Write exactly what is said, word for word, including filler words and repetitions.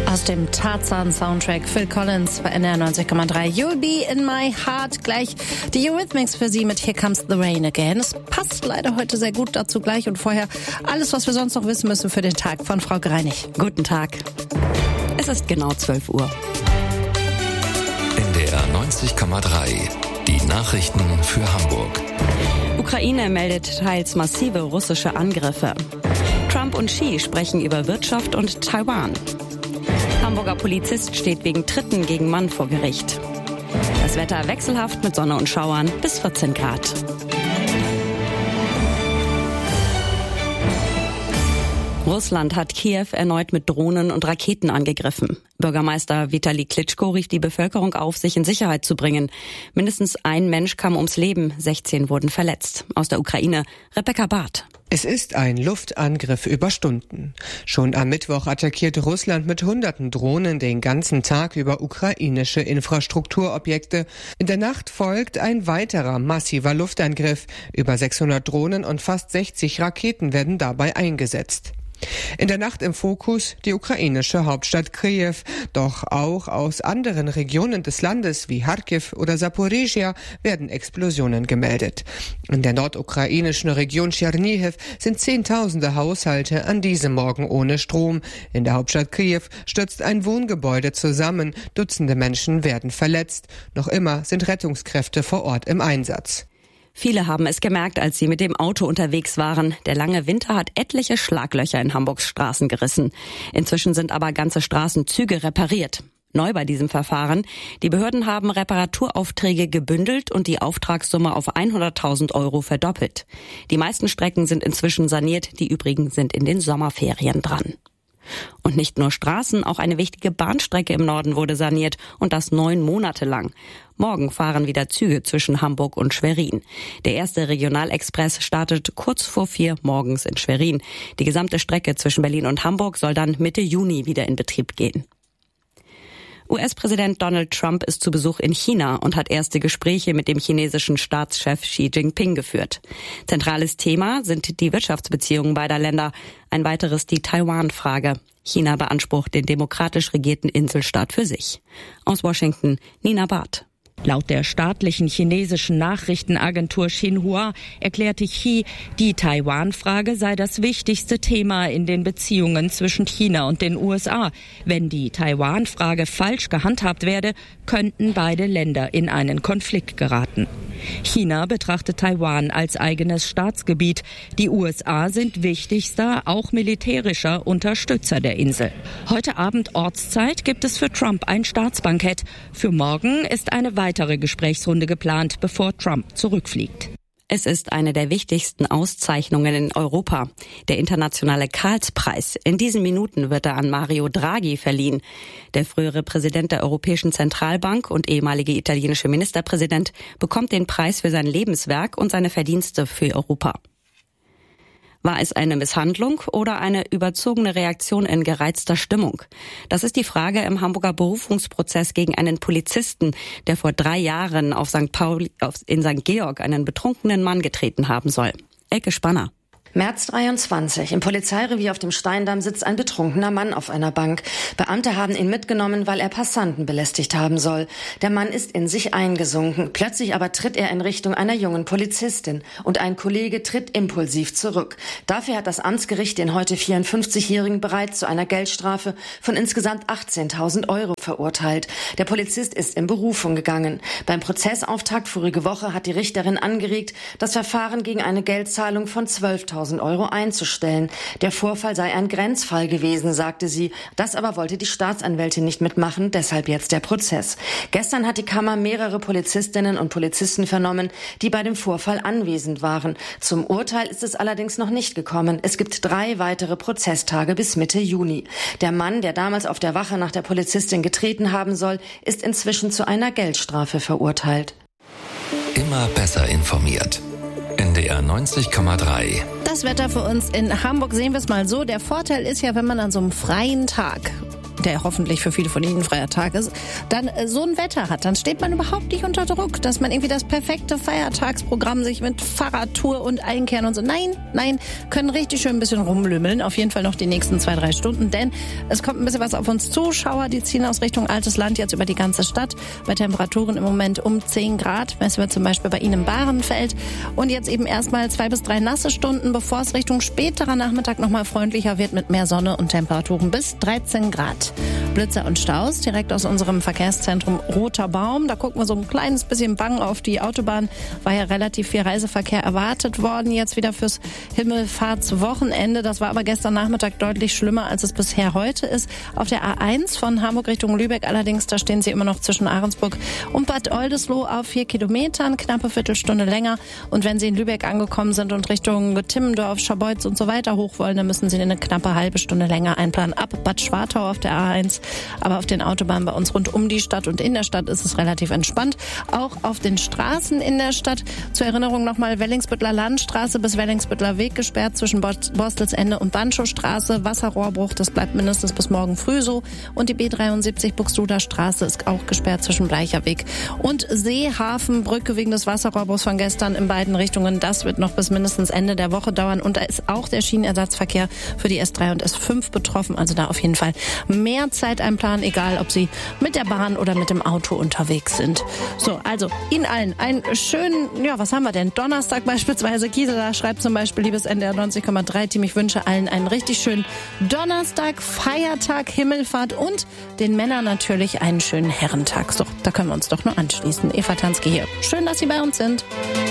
Aus dem Tarzan-Soundtrack Phil Collins bei N R neunzig Komma drei. You'll be in my heart. Gleich die Eurythmics für Sie mit Here Comes the Rain Again. Es passt leider heute sehr gut dazu gleich. Und vorher alles, was wir sonst noch wissen müssen für den Tag von Frau Greinig. Guten Tag. Es ist genau zwölf Uhr. N D R neunzig Komma drei. Die Nachrichten für Hamburg. Ukraine meldet teils massive russische Angriffe. Trump und Xi sprechen über Wirtschaft und Taiwan. Hamburger Polizist steht wegen Tritten gegen Mann vor Gericht. Das Wetter wechselhaft mit Sonne und Schauern bis vierzehn Grad. Russland hat Kiew erneut mit Drohnen und Raketen angegriffen. Bürgermeister Vitali Klitschko rief die Bevölkerung auf, sich in Sicherheit zu bringen. Mindestens ein Mensch kam ums Leben, sechzehn wurden verletzt. Aus der Ukraine, Rebecca Barth. Es ist ein Luftangriff über Stunden. Schon am Mittwoch attackierte Russland mit hunderten Drohnen den ganzen Tag über ukrainische Infrastrukturobjekte. In der Nacht folgt ein weiterer massiver Luftangriff. Über sechshundert Drohnen und fast sechzig Raketen werden dabei eingesetzt. In der Nacht im Fokus die ukrainische Hauptstadt Kiew. Doch auch aus anderen Regionen des Landes wie Charkiw oder Saporizhia werden Explosionen gemeldet. In der nordukrainischen Region Tschernihiw sind Zehntausende Haushalte an diesem Morgen ohne Strom. In der Hauptstadt Kiew stürzt ein Wohngebäude zusammen. Dutzende Menschen werden verletzt. Noch immer sind Rettungskräfte vor Ort im Einsatz. Viele haben es gemerkt, als sie mit dem Auto unterwegs waren. Der lange Winter hat etliche Schlaglöcher in Hamburgs Straßen gerissen. Inzwischen sind aber ganze Straßenzüge repariert. Neu bei diesem Verfahren: Die Behörden haben Reparaturaufträge gebündelt und die Auftragssumme auf hunderttausend Euro verdoppelt. Die meisten Strecken sind inzwischen saniert, die übrigen sind in den Sommerferien dran. Und nicht nur Straßen, auch eine wichtige Bahnstrecke im Norden wurde saniert und das neun Monate lang. Morgen fahren wieder Züge zwischen Hamburg und Schwerin. Der erste Regionalexpress startet kurz vor vier morgens in Schwerin. Die gesamte Strecke zwischen Berlin und Hamburg soll dann Mitte Juni wieder in Betrieb gehen. U S-Präsident Donald Trump ist zu Besuch in China und hat erste Gespräche mit dem chinesischen Staatschef Xi Jinping geführt. Zentrales Thema sind die Wirtschaftsbeziehungen beider Länder. Ein weiteres die Taiwan-Frage. China beansprucht den demokratisch regierten Inselstaat für sich. Aus Washington, Nina Barth. Laut der staatlichen chinesischen Nachrichtenagentur Xinhua erklärte Xi, die Taiwan-Frage sei das wichtigste Thema in den Beziehungen zwischen China und den U S A. Wenn die Taiwan-Frage falsch gehandhabt werde, könnten beide Länder in einen Konflikt geraten. China betrachtet Taiwan als eigenes Staatsgebiet. Die U S A sind wichtigster, auch militärischer Unterstützer der Insel. Heute Abend Ortszeit gibt es für Trump ein Staatsbankett. Für morgen ist eine weitere Gesprächsrunde geplant, bevor Trump zurückfliegt. Es ist eine der wichtigsten Auszeichnungen in Europa, der internationale Karlspreis. In diesen Minuten wird er an Mario Draghi verliehen. Der frühere Präsident der Europäischen Zentralbank und ehemalige italienische Ministerpräsident bekommt den Preis für sein Lebenswerk und seine Verdienste für Europa. War es eine Misshandlung oder eine überzogene Reaktion in gereizter Stimmung? Das ist die Frage im Hamburger Berufungsprozess gegen einen Polizisten, der vor drei Jahren auf Sankt Pauli, auf, in Sankt Georg einen betrunkenen Mann getreten haben soll. Elke Spanner. März dreiundzwanzig. Im Polizeirevier auf dem Steindamm sitzt ein betrunkener Mann auf einer Bank. Beamte haben ihn mitgenommen, weil er Passanten belästigt haben soll. Der Mann ist in sich eingesunken. Plötzlich aber tritt er in Richtung einer jungen Polizistin. Und ein Kollege tritt impulsiv zurück. Dafür hat das Amtsgericht den heute vierundfünfzigjährigen bereits zu einer Geldstrafe von insgesamt achtzehntausend Euro verurteilt. Der Polizist ist in Berufung gegangen. Beim Prozessauftakt vorige Woche hat die Richterin angeregt, das Verfahren gegen eine Geldzahlung von zwölftausend Euro einzustellen. Der Vorfall sei ein Grenzfall gewesen, sagte sie. Das aber wollte die Staatsanwältin nicht mitmachen, deshalb jetzt der Prozess. Gestern hat die Kammer mehrere Polizistinnen und Polizisten vernommen, die bei dem Vorfall anwesend waren. Zum Urteil ist es allerdings noch nicht gekommen. Es gibt drei weitere Prozesstage bis Mitte Juni. Der Mann, der damals auf der Wache nach der Polizistin getreten haben soll, ist inzwischen zu einer Geldstrafe verurteilt. Immer besser informiert. N D R neunzig Komma drei. Das Wetter für uns in Hamburg sehen wir es mal so. Der Vorteil ist ja, wenn man an so einem freien Tag der ja hoffentlich für viele von Ihnen ein freier Tag ist, dann so ein Wetter hat, dann steht man überhaupt nicht unter Druck, dass man irgendwie das perfekte Feiertagsprogramm sich mit Fahrradtour und Einkehren und so. Nein, nein, können richtig schön ein bisschen rumlümmeln. Auf jeden Fall noch die nächsten zwei, drei Stunden, denn es kommt ein bisschen was auf uns zu. Schauer, die ziehen aus Richtung Altes Land jetzt über die ganze Stadt. Bei Temperaturen im Moment um zehn Grad. Messen wir zum Beispiel bei Ihnen im Bahrenfeld. Und jetzt eben erstmal zwei bis drei nasse Stunden, bevor es Richtung späterer Nachmittag nochmal freundlicher wird mit mehr Sonne und Temperaturen bis dreizehn Grad. Blitze und Staus direkt aus unserem Verkehrszentrum Roter Baum. Da gucken wir so ein kleines bisschen bang auf die Autobahn. War ja relativ viel Reiseverkehr erwartet worden jetzt wieder fürs Himmelfahrtswochenende. Das war aber gestern Nachmittag deutlich schlimmer, als es bisher heute ist. Auf der A eins von Hamburg Richtung Lübeck allerdings, da stehen sie immer noch zwischen Ahrensburg und Bad Oldesloe auf vier Kilometern, knappe Viertelstunde länger. Und wenn Sie in Lübeck angekommen sind und Richtung Timmendorf, Scharbeutz und so weiter hoch wollen, dann müssen Sie eine knappe halbe Stunde länger einplanen. Ab Bad Schwartau auf der A eins, aber auf den Autobahnen bei uns rund um die Stadt und in der Stadt ist es relativ entspannt. Auch auf den Straßen in der Stadt. Zur Erinnerung nochmal Wellingsbüttler Landstraße bis Wellingsbüttler Weg gesperrt zwischen Borstelsende und Banschowstraße. Wasserrohrbruch, das bleibt mindestens bis morgen früh so. Und die B dreiundsiebzig Buxtehuder Straße ist auch gesperrt zwischen Bleicherweg und Seehafenbrücke wegen des Wasserrohrbruchs von gestern in beiden Richtungen. Das wird noch bis mindestens Ende der Woche dauern. Und da ist auch der Schienenersatzverkehr für die S drei und S fünf betroffen. Also da auf jeden Fall mehr Zeit einplanen, egal ob Sie mit der Bahn oder mit dem Auto unterwegs sind. So, also Ihnen allen einen schönen, ja, was haben wir denn? Donnerstag beispielsweise. Gisela schreibt zum Beispiel, liebes N D R neunzig Komma drei Team, ich wünsche allen einen richtig schönen Donnerstag, Feiertag, Himmelfahrt und den Männern natürlich einen schönen Herrentag. So, da können wir uns doch nur anschließen. Eva Tanske hier. Schön, dass Sie bei uns sind.